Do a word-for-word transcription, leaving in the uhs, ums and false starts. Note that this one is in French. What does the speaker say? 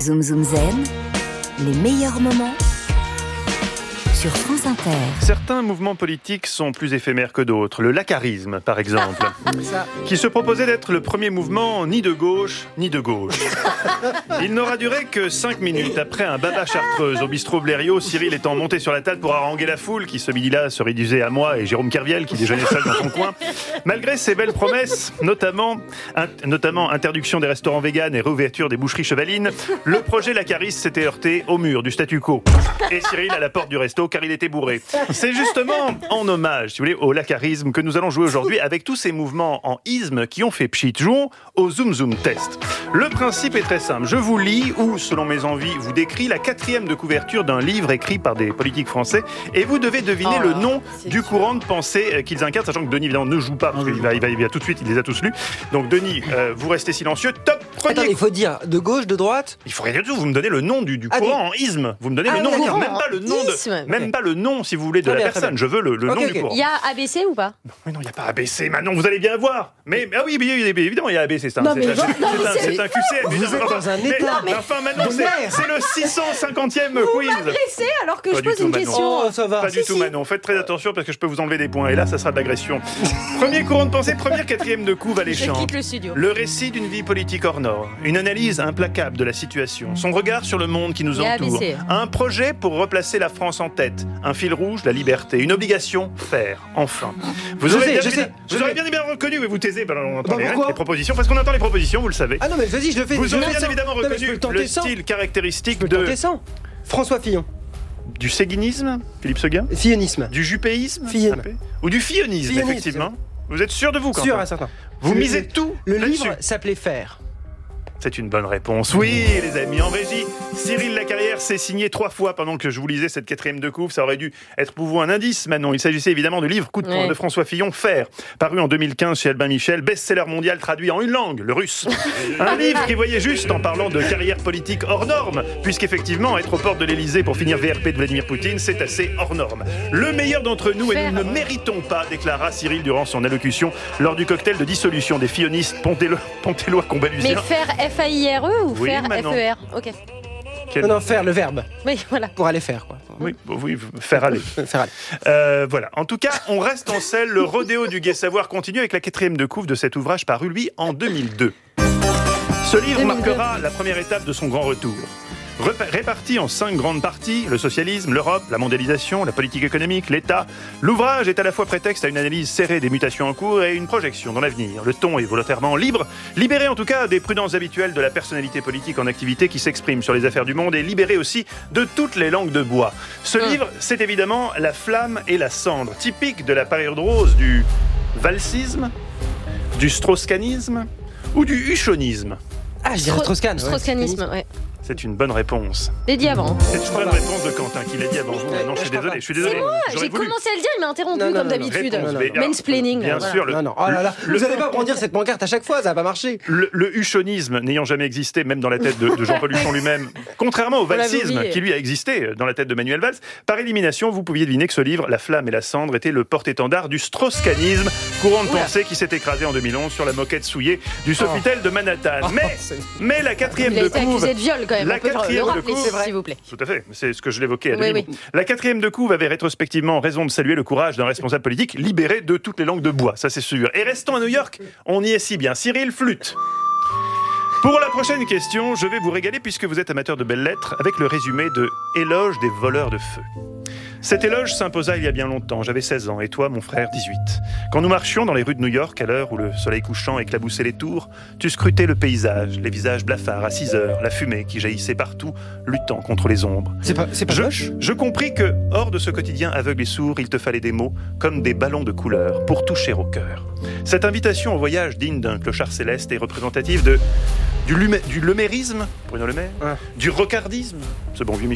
Zoom Zoom Zen, les meilleurs moments sur France Inter. Certains mouvements politiques sont plus éphémères que d'autres. Le lacarisme, par exemple, qui se proposait d'être le premier mouvement ni de gauche, ni de gauche. Il n'aura duré que cinq minutes. Après un baba chartreuse au bistrot Blériot, Cyril étant monté sur la table pour haranguer la foule, qui ce midi-là se réduisait à moi et Jérôme Kerviel, qui déjeunait seul dans son coin. Malgré ses belles promesses, notamment, in- notamment interdiction des restaurants véganes et réouverture des boucheries chevalines, le projet lacariste s'était heurté au mur du statu quo. Et Cyril à la porte du resto, car il était bourré. C'est justement en hommage, si vous voulez, au lacarisme que nous allons jouer aujourd'hui avec tous ces mouvements en isme qui ont fait pchit. Jouons au Zoom Zoom Test. Le principe est très simple. Je vous lis, ou selon mes envies, vous décris la quatrième de couverture d'un livre écrit par des politiques français et vous devez deviner oh, le nom du courant de pensée qu'ils incarnent, sachant que Denis, évidemment, ne joue pas, parce qu'il va, il va, il va tout de suite, il les a tous lus. Donc Denis, euh, vous restez silencieux. Top, premier. Attends, il faut dire de gauche, de droite. Il faut rien du tout, vous me donnez le nom du, du ah, courant des... en isme. Vous me donnez ah, le nom, d'accord. même pas le nom de, même okay. pas le nom, si vous voulez, de très la bien, personne. Je veux le, le okay, nom okay. du courant. Il y a A B C ou pas? Non, mais non, il n'y a pas A B C, Manon, vous allez bien voir. Mais, ah oui, mais, évidemment, il y a A B C, c'est un, non, c'est mais un, non, c'est non, un, c'est... c'est un Q C M. Vous êtes dans un état. Mais, enfin, Manon, c'est, c'est le six cent cinquantième vous quiz. Vous m'agressez alors que pas je pose tout, une Manon. question. Oh, ça va. Pas si, du tout, si. Manon. Faites très attention parce que je peux vous enlever des points. Et là, ça sera de l'agression. Premier courant de pensée, première quatrième de couve alléchante. Je quitte le studio. Le récit d'une vie politique hors norme. Une analyse implacable de la situation. Son regard sur le monde qui nous entoure. Un projet pour replacer la France en tête. Un fil rouge, la liberté. Une obligation, faire. Enfin. Vous Je aurez, sais, bien, je bien, sais, vous je aurez sais. bien, bien reconnu, mais vous taisez. Ben, on entend Bah, les, pourquoi les propositions. Parce qu'on entend les propositions, vous le savez. Ah non, mais vas-y, je le fais. Vous aurez non, bien sans... évidemment non, reconnu le, le sans. style caractéristique je peux de... le sans. François Fillon. Du séguinisme, Philippe Seguin. Fillonisme. Du jupéisme. Fillon. Ou du fillonisme, Fillonisme, effectivement. Vous êtes sûr de vous, Quentin? Sûr, à certain. Vous le, misez le, tout Le là-dessus. livre s'appelait Faire. C'est une bonne réponse. Oui, les amis, en régie, Cyril Lacarrière s'est signé trois fois pendant que je vous lisais cette quatrième de couve. Ça aurait dû être pour vous un indice, Manon. Il s'agissait évidemment du livre Coup de poing ouais. de François Fillon, Faire, paru en deux mille quinze chez Albin Michel, best-seller mondial traduit en une langue, le russe. Un livre qui voyait juste en parlant de carrière politique hors norme, puisqu'effectivement, être aux portes de l'Élysée pour finir V R P de Vladimir Poutine, c'est assez hors norme. Le meilleur d'entre nous, et nous ne méritons pas, déclara Cyril durant son allocution lors du cocktail de dissolution des fillonistes pontellois combalusiens. Mais faire F A I R E ou Oui, faire Manon. F E R? Ok. Quel... Non, non, faire, le verbe. Oui, voilà. Pour aller faire, quoi. Oui, oui, faire aller. Faire aller. Euh, voilà. En tout cas, on reste en selle. Le rodéo du gai savoir continue avec la quatrième de couve de cet ouvrage paru, lui, en deux mille deux. Ce livre deux mille deux. marquera la première étape de son grand retour. Repa- réparti en cinq grandes parties, le socialisme, l'Europe, la mondialisation, la politique économique, l'État, l'ouvrage est à la fois prétexte à une analyse serrée des mutations en cours et une projection dans l'avenir. Le ton est volontairement libre, libéré en tout cas des prudences habituelles de la personnalité politique en activité qui s'exprime sur les affaires du monde et libéré aussi de toutes les langues de bois. Ce Hum. livre, c'est évidemment la flamme et la cendre, typique de la période rose du valsisme, du strauss-kahnisme ou du huchonisme. Ah, je dirais Strauss-Kahn. ouais. Strauss-Kahnisme, ouais. C'est une bonne réponse. Les diamants. C'est une bonne réponse de Quentin qui l'a dit avant vous. Ouais, Non, je suis je crois désolé. pas. Je suis désolé. C'est moi, J'aurais j'ai voulu. commencé à le dire, il m'a interrompu Non, non, comme non, d'habitude. réponse, mais- alors, Mansplaining. Bien voilà. sûr, le, Non, non, oh là là. le- Vous n'allez pas brandir cette pancarte à chaque fois, ça va pas marcher. le, le huchonisme n'ayant jamais existé, même dans la tête de, de Jean-Paul Huchon lui-même, contrairement au l'avait valsisme oublié. qui lui a existé dans la tête de Manuel Valls, par élimination, vous pouviez deviner que ce livre, La flamme et la cendre, était le porte-étendard du strauss-kahnisme, courant de Oula. pensée qui s'est écrasé en deux mille onze sur la moquette souillée du Sofitel de Manhattan. Mais, c'est- mais la quatrième Il a de été couve... accusé de viol quand même. La On peut le quatrième de rappeler, couve, c'est vrai, s'il vous plaît. Tout à fait, c'est ce que je l'évoquais à Oui, demi-mot. oui. La quatrième de couve avait rétrospectivement raison de saluer le courage d'un responsable politique libéré de toutes les langues de bois, ça c'est sûr. Et restons à New York, on y est si bien. Cyril Flûte. Pour la prochaine question, je vais vous régaler puisque vous êtes amateur de belles lettres avec le résumé de Éloge des voleurs de feu. Cet éloge s'imposa il y a bien longtemps, j'avais seize ans et toi, mon frère, dix-huit. Quand nous marchions dans les rues de New York à l'heure où le soleil couchant éclaboussait les tours, tu scrutais le paysage, les visages blafards à six heures, la fumée qui jaillissait partout, luttant contre les ombres. C'est pas, c'est pas Je, moche. je compris que, hors de ce quotidien aveugle et sourd, il te fallait des mots, comme des ballons de couleur, pour toucher au cœur. Cette invitation au voyage digne d'un clochard céleste est représentative de, du, lumé- du lemérisme, Bruno Le Maire, Ouais. du rocardisme, ce bon vieux Michel